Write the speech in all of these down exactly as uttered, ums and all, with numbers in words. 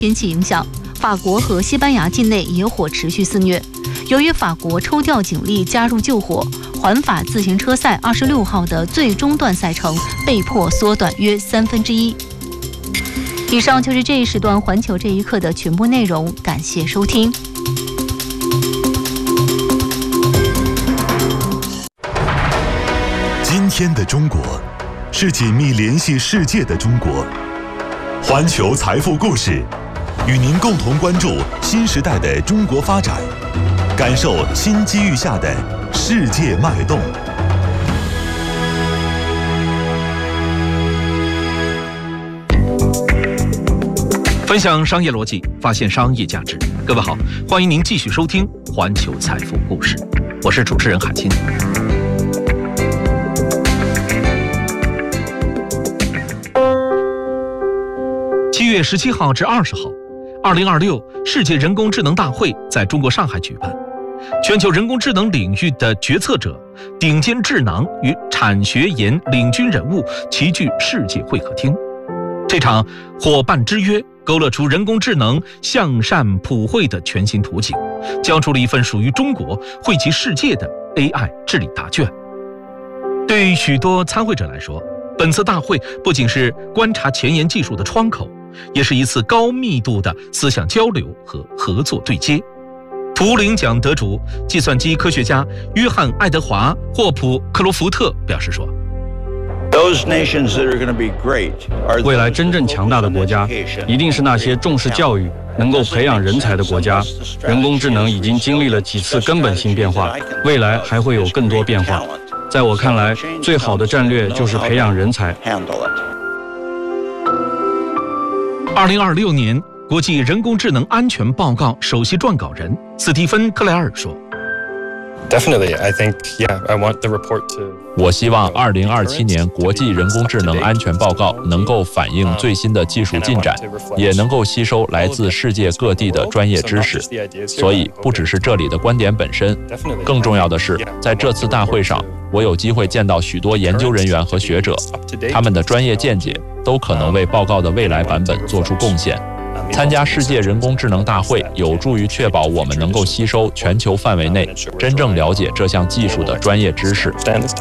引起影响，法国和西班牙境内野火持续肆虐。由于法国抽调警力加入救火，环法自行车赛二十六号的最终段赛程被迫缩短约三分之一。以上就是这一时段环球这一刻的全部内容，感谢收听。 今天的中国是紧密联系世界的中国。环球财富故事与您共同关注新时代的中国发展，感受新机遇下的世界脉动。 分享商业逻辑，发现商业价值。各位好，欢迎您继续收听环球财富故事，我是主持人海清。七月十七号至二十号，二零二六世界人工智能大会在中国上海举办。全球人工智能领域的决策者、顶尖智囊与产学研领军人物齐聚世界会客厅。这场伙伴之约勾勒出人工智能向善普惠的全新图景，交出了一份属于中国、惠及世界的 A I 治理答卷。对于许多参会者来说，本次大会不仅是观察前沿技术的窗口，也是一次高密度的思想交流和合作对接。图灵奖得主、计算机科学家约翰·爱德华·霍普克罗福特表示说， 未来真正强大的国家，一定是那些重视教育、能够培养人才的国家。人工智能已经经历了几次根本性变化，未来还会有更多变化。在我看来，最好的战略就是培养人才。 二零二六年国际人工智能安全报告首席撰稿人斯蒂芬·克莱尔说， 我希望二零二七年国际人工智能安全报告能够反映最新的技术进展，也能够吸收来自世界各地的专业知识。所以不只是这里的观点本身，更重要的是在这次大会上，我有机会见到许多研究人员和学者，他们的专业见解都可能为报告的未来版本做出贡献。参加世界人工智能大会有助于确保我们能够吸收全球范围内真正了解这项技术的专业知识。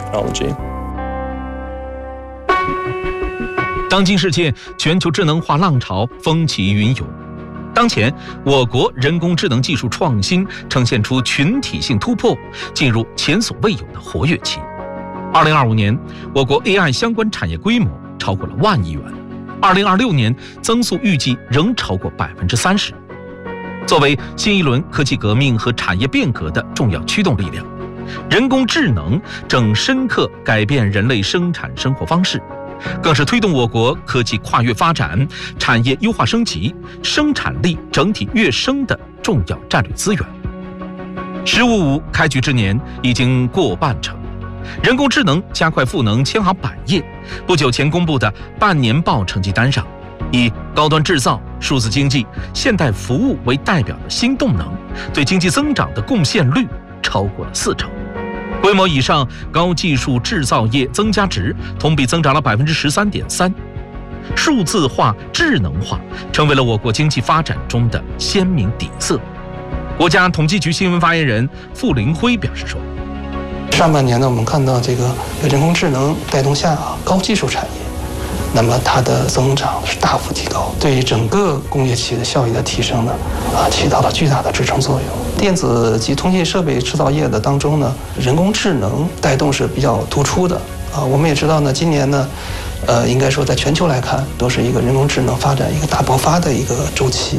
当今世界全球智能化浪潮风起云涌，当前我国人工智能技术创新呈现出群体性突破，进入前所未有的活跃期。二零二五年，我国 A I 相关产业规模超过了万亿元。二零二六年增速预计仍超过百分之三十。作为新一轮科技革命和产业变革的重要驱动力量，人工智能正深刻改变人类生产生活方式，更是推动我国科技跨越发展、产业优化升级、生产力整体跃升的重要战略资源。“十五五”开局之年已经过半程。人工智能加快赋能千行百业。不久前公布的半年报成绩单上，以高端制造、数字经济、现代服务为代表的新动能，对经济增长的贡献率超过了四成。规模以上高技术制造业增加值同比增长了百分之十三点三。数字化、智能化成为了我国经济发展中的鲜明底色。国家统计局新闻发言人傅林辉表示说， 上半年呢，我们看到这个人工智能带动下啊，高技术产业，那么它的增长是大幅提高，对于整个工业企业的效益的提升呢，啊，起到了巨大的支撑作用。电子及通信设备制造业的当中呢，人工智能带动是比较突出的啊。我们也知道呢，今年呢，呃，应该说在全球来看，都是一个人工智能发展一个大爆发的一个周期。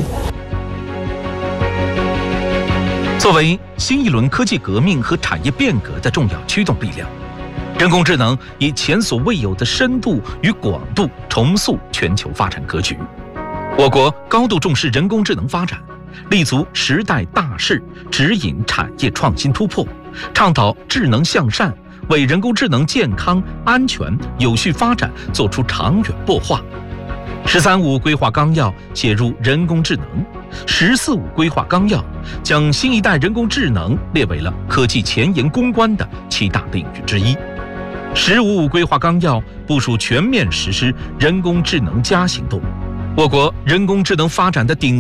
作为新一轮科技革命和产业变革的重要驱动力量，人工智能以前所未有的深度与广度重塑全球发展格局。我国高度重视人工智能发展，立足时代大势，指引产业创新突破，倡导智能向善，为人工智能健康、安全、有序发展做出长远擘画。“十三五”规划纲要写入人工智能，“十四五”规划纲要将新一代人工智能列为了科技前沿攻关的七大领域之一。“十五五”规划纲要部署全面实施人工智能加行动， 我国人工智能发展的顶